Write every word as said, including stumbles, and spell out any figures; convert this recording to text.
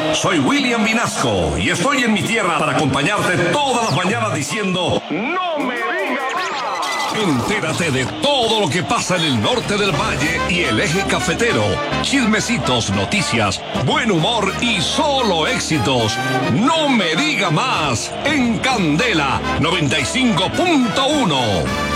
Soy William Vinasco y estoy en mi tierra para acompañarte todas las mañanas diciendo ¡No me digas más! Entérate de todo lo que pasa en el norte del valle y el eje cafetero. Chismecitos, noticias, buen humor y solo éxitos. ¡No me diga más! En Candela noventa y cinco punto uno.